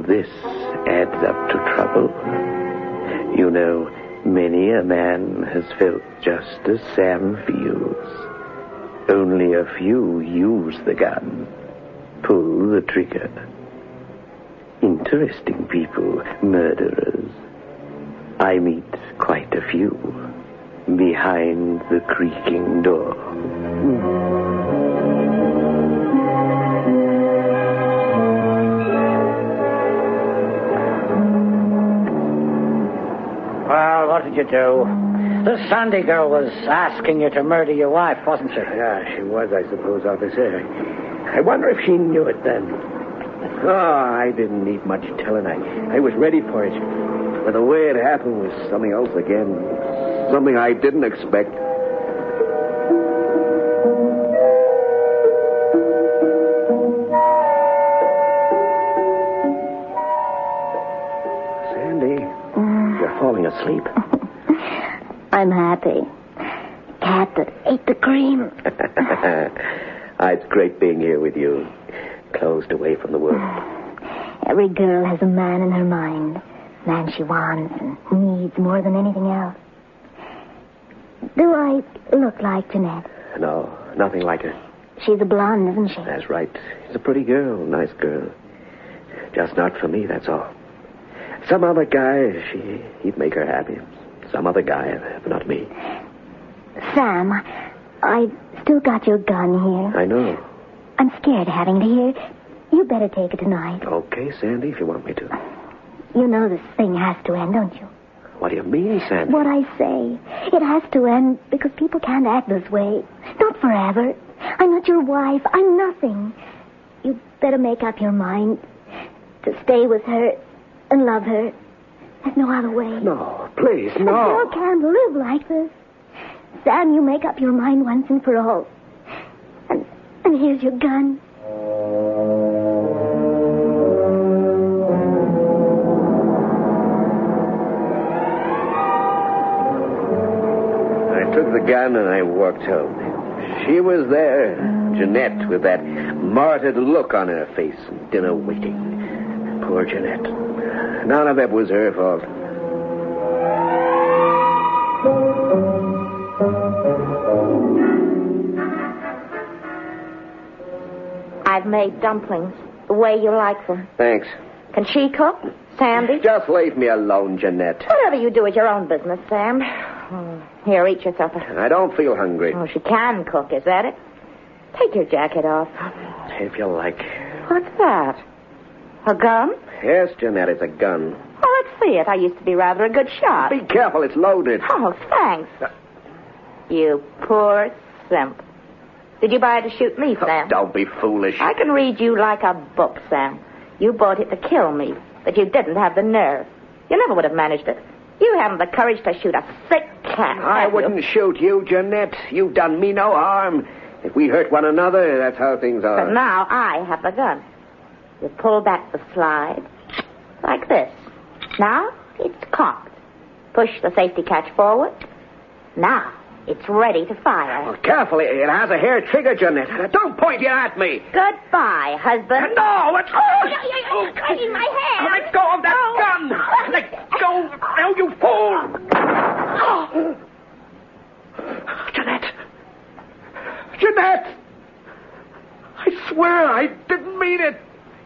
this adds up to trouble. You know, many a man has felt just as Sam feels. Only a few use the gun, pull the trigger. Interesting people, murderers. I meet quite a few behind the creaking door. Well, what did you do? The Sandy girl was asking you to murder your wife, wasn't she? Yeah, she was, I suppose, officer. I wonder if she knew it then. Oh, I didn't need much telling. I was ready for it. But the way it happened was something else again. Something I didn't expect. Sandy, you're falling asleep. I'm happy. Cat that ate the cream. It's great being here with you. Closed away from the world. Every girl has a man in her mind. Man she wants and needs more than anything else. Do I look like Jeanette? No, nothing like her. She's a blonde, isn't she? That's right. She's a pretty girl, nice girl. Just not for me, that's all. Some other guy, he'd make her happy. Some other guy, but not me. Sam, I still got your gun here. I know. I'm scared having it here. You better take it tonight. Okay, Sandy, if you want me to. You know this thing has to end, don't you? What do you mean, Sandy? What I say. It has to end because people can't act this way. Not forever. I'm not your wife. I'm nothing. You better make up your mind to stay with her and love her. There's no other way. No, please, no. A girl can't live like this. Sam, you make up your mind once and for all. And here's your gun. I took the gun and I walked home. She was there, Jeanette, with that martyred look on her face, dinner waiting. Poor Jeanette. None of it was her fault. I've made dumplings the way you like them. Thanks. Can she cook? Sandy? Just leave me alone, Jeanette. Whatever you do is your own business, Sam. Here, eat your supper. I don't feel hungry. Oh, she can cook, is that it? Take your jacket off. If you like. What's that? A gun? Yes, Jeanette, it's a gun. Oh, let's see it. I used to be rather a good shot. Be careful, it's loaded. Oh, thanks. You poor simp. Did you buy it to shoot me, Sam? Oh, don't be foolish. I can read you like a book, Sam. You bought it to kill me, but you didn't have the nerve. You never would have managed it. You haven't the courage to shoot a sick cat. I wouldn't shoot you, Jeanette. You've done me no harm. If we hurt one another, that's how things are. But now I have the gun. You pull back the slide, like this. Now it's cocked. Push the safety catch forward. Now it's ready to fire. Well, careful, it has a hair trigger, Jeanette. Don't point it at me. Goodbye, husband. No, it's... Oh, in my hand. Let go of that gun. Let go. No, you fool. Oh. Jeanette. Jeanette. I swear I didn't mean it.